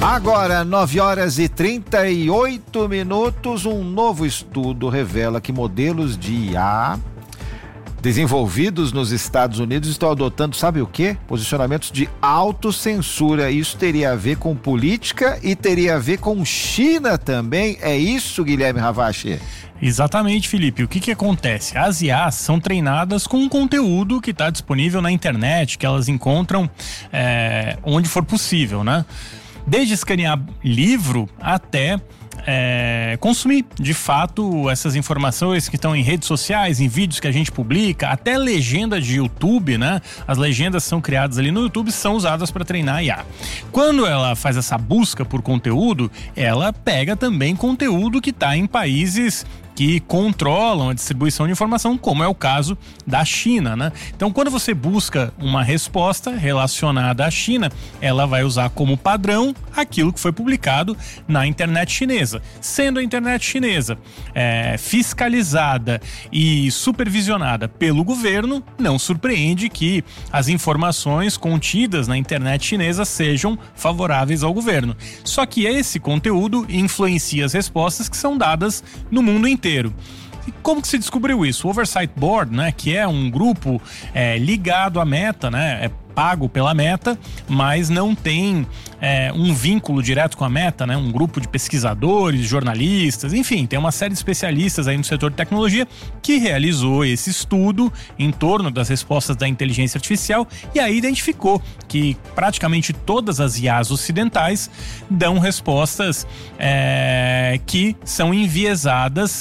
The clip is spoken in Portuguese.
Agora, 9h38, um novo estudo revela que modelos de IA desenvolvidos nos Estados Unidos estão adotando, sabe o quê? Posicionamentos de autocensura. Isso teria a ver com política e teria a ver com China também. É isso, Guilherme Ravache? Exatamente, Felipe. O que acontece? As IAs são treinadas com um conteúdo que está disponível na internet, que elas encontram onde for possível, né? Desde escanear livro até consumir, de fato, essas informações que estão em redes sociais, em vídeos que a gente publica, até legenda de YouTube, né? As legendas são criadas ali no YouTube, são usadas para treinar a IA. Quando ela faz essa busca por conteúdo, ela pega também conteúdo que está em países que controlam a distribuição de informação, como é o caso da China, né? Então, quando você busca uma resposta relacionada à China, ela vai usar como padrão aquilo que foi publicado na internet chinesa. Sendo a internet chinesa fiscalizada e supervisionada pelo governo, não surpreende que as informações contidas na internet chinesa sejam favoráveis ao governo. Só que esse conteúdo influencia as respostas que são dadas no mundo inteiro. E como que se descobriu isso? O Oversight Board, né, que é um grupo ligado à Meta, né, pago pela Meta, mas não tem um vínculo direto com a Meta, né? Um grupo de pesquisadores, jornalistas, enfim, tem uma série de especialistas aí no setor de tecnologia que realizou esse estudo em torno das respostas da inteligência artificial e aí identificou que praticamente todas as IAs ocidentais dão respostas que são enviesadas